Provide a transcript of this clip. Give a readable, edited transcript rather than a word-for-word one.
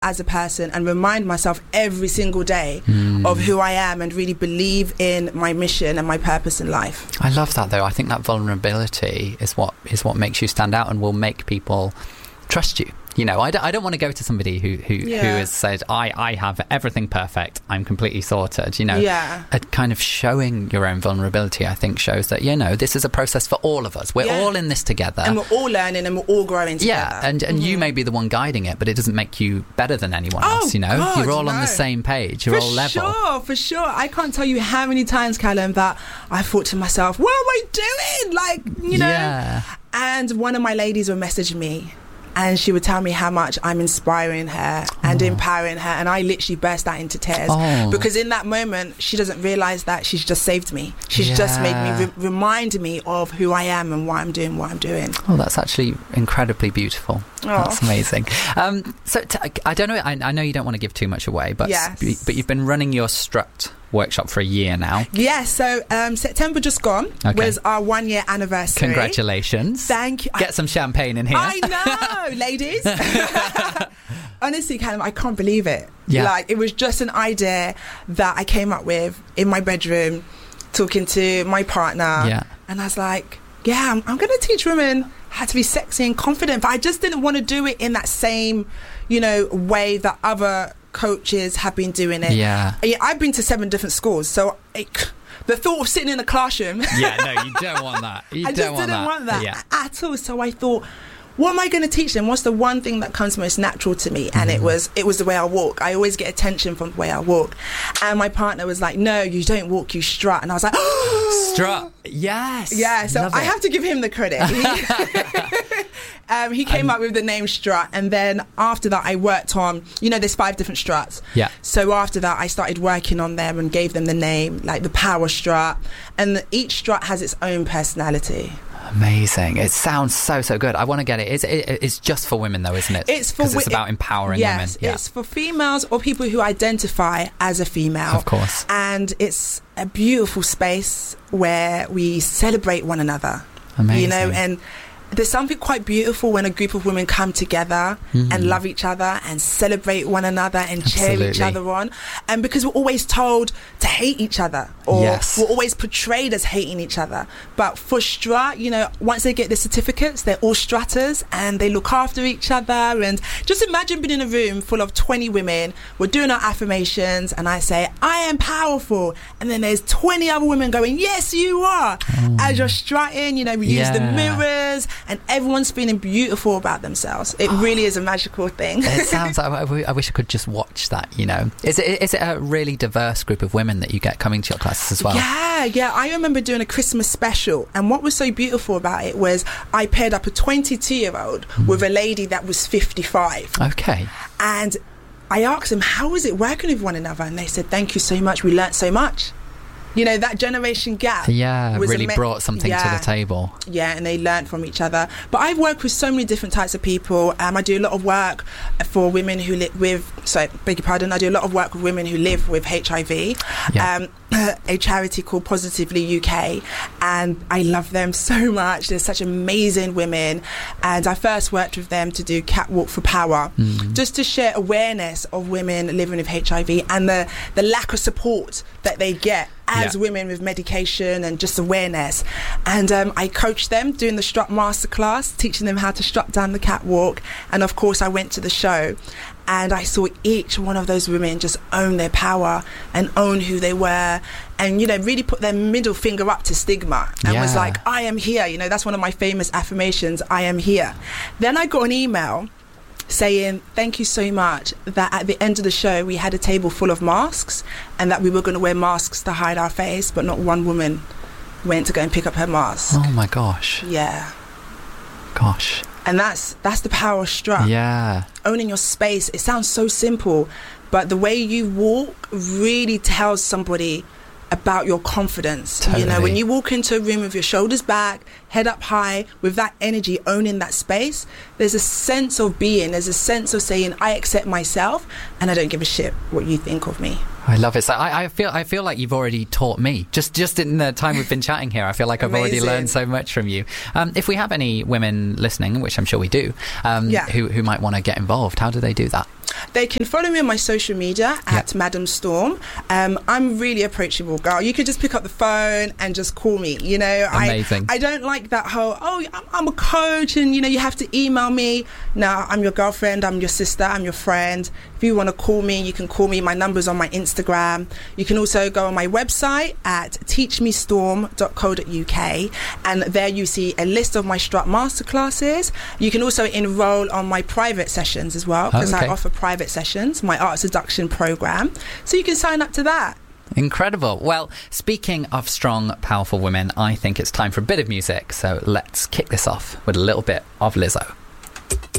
as a person and remind myself every single day of who I am and really believe in my mission and my purpose in life. I love that, though. I think that vulnerability is what makes you stand out and will make people trust you. You know, I don't want to go to somebody who has said, I have everything perfect, I'm completely sorted, you know. Yeah. Kind of showing your own vulnerability, I think, shows that, you know, this is a process for all of us. We're all in this together. And we're all learning and we're all growing together. Yeah, and you may be the one guiding it, but it doesn't make you better than anyone else, you know. God, you're all on the same page. You're all level. For sure. I can't tell you how many times, Callum, that I thought to myself, what am I doing? Like, you know. Yeah. And one of my ladies would message me, and she would tell me how much I'm inspiring her and empowering her, and I literally burst out into tears because in that moment she doesn't realise that she's just saved me. She's just made me remind me of who I am and why I'm doing what I'm doing. Oh, that's actually incredibly beautiful. That's amazing. So I don't know. I know you don't want to give too much away, but you've been running your Strut workshop for a year now. Yeah, so September just gone was our 1 year anniversary. Congratulations. Thank you. Get some champagne in here. I know, ladies. Honestly, Callum, I can't believe it. Yeah. Like, it was just an idea that I came up with in my bedroom, talking to my partner. Yeah. And I was like, I'm going to teach women how to be sexy and confident. But I just didn't want to do it in that same, you know, way that other coaches have been doing it. Yeah. I've been to 7 different schools, so the thought of sitting in a classroom. Yeah, no, you don't want that. I just didn't want that at all. So I thought, what am I going to teach them? What's the one thing that comes most natural to me? And it was the way I walk. I always get attention from the way I walk. And my partner was like, no, you don't walk, you strut. And I was like, strut. Yes. Yeah, so I have to give him the credit. He came up with the name Strut, and then after that I worked on, you know, there's 5 different struts. Yeah. So after that I started working on them and gave them the name, like the Power Strut, and each strut has its own personality. Amazing. It sounds so good. I want to get it. It's just for women, though, isn't it? It's for it's about empowering women. Yeah. It's for females or people who identify as a female. Of course. And it's a beautiful space where we celebrate one another. Amazing. You know, and there's something quite beautiful when a group of women come together and love each other and celebrate one another and cheer each other on. And because we're always told to hate each other, or we're always portrayed as hating each other. But for Strut, you know, once they get the certificates, they're all strutters and they look after each other. And just imagine being in a room full of 20 women. We're doing our affirmations and I say, I am powerful. And then there's 20 other women going, yes, you are. As you're strutting, you know, we use the mirrors. And everyone's feeling beautiful about themselves. It really is a magical thing. It sounds like I wish I could just watch that, you know. Is it a really diverse group of women that you get coming to your classes as well? Yeah. I remember doing a Christmas special, and what was so beautiful about it was I paired up a 22-year-old with a lady that was 55. Okay. And I asked them, how was it working with one another? And they said, thank you so much. We learnt so much. You know, that generation gap really brought something to the table. Yeah, and they learnt from each other. But I've worked with so many different types of people. I do a lot of work for women who live with, I do a lot of work with women who live with HIV. A charity called Positively UK, and I love them so much. They're such amazing women, and I first worked with them to do Catwalk for Power, just to share awareness of women living with HIV and the lack of support that they get as women with medication and just awareness. And I coached them doing the Strut Masterclass, teaching them how to strut down the catwalk. And of course I went to the show and I saw each one of those women just own their power and own who they were, and, you know, really put their middle finger up to stigma and was like, I am here. You know, that's one of my famous affirmations, I am here. Then I got an email saying, thank you so much, that at the end of the show we had a table full of masks and that we were going to wear masks to hide our face, but not one woman went to go and pick up her mask. Oh my gosh. Yeah. Gosh. And that's the power of Strut. Yeah. Owning your space. It sounds so simple, but the way you walk really tells somebody about your confidence. Totally. You know, when you walk into a room with your shoulders back, head up high, with that energy, owning that space, there's a sense of being, there's a sense of saying, I accept myself and I don't give a shit what you think of me. I love it. So I feel like you've already taught me. Just in the time we've been chatting here, I feel like I've already learned so much from you. If we have any women listening, which I'm sure we do, who might want to get involved, how do they do that? They can follow me on my social media at Madam Storm. I'm really approachable, girl. You could just pick up the phone and just call me. You know, amazing. I don't like that whole, I'm a coach and, you know, you have to email me. No, I'm your girlfriend, I'm your sister, I'm your friend. If you want to call me, you can call me. My number's on my Instagram. You can also go on my website at teachmestorm.co.uk, and there you see a list of my Strut masterclasses. You can also enroll on my private sessions as well, because I offer private sessions, my art seduction program. So you can sign up to that. Incredible. Well, speaking of strong, powerful women, I think it's time for a bit of music. So let's kick this off with a little bit of Lizzo.